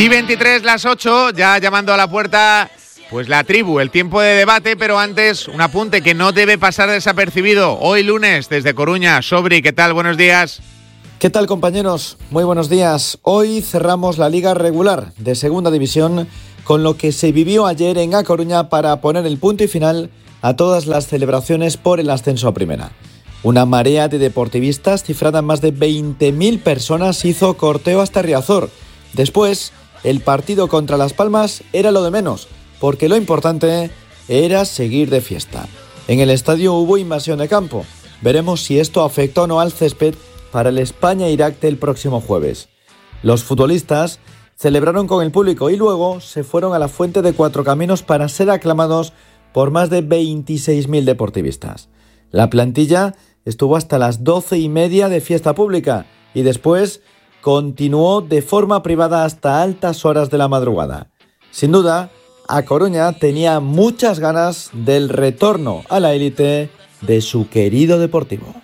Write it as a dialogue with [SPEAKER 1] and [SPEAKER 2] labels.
[SPEAKER 1] Y 23 las 8, ya llamando a la puerta, pues la tribu, el tiempo de debate, pero antes un apunte que no debe pasar desapercibido. Hoy lunes, desde Coruña, Sobri, ¿qué tal? Buenos días.
[SPEAKER 2] ¿Qué tal, compañeros? Muy buenos días. Hoy cerramos la Liga Regular de Segunda División con lo que se vivió ayer en A Coruña para poner el punto y final a todas las celebraciones por el ascenso a Primera. Una marea de deportivistas cifrada en más de 20.000 personas hizo corteo hasta Riazor. Después, el partido contra Las Palmas era lo de menos, porque lo importante era seguir de fiesta. En el estadio hubo invasión de campo. Veremos si esto afectó o no al césped para el España-Irak del próximo jueves. Los futbolistas celebraron con el público y luego se fueron a la Fuente de Cuatro Caminos para ser aclamados por más de 26.000 deportivistas. La plantilla estuvo hasta las 12:30 de fiesta pública y después continuó de forma privada hasta altas horas de la madrugada. Sin duda, A Coruña tenía muchas ganas del retorno a la élite de su querido Deportivo.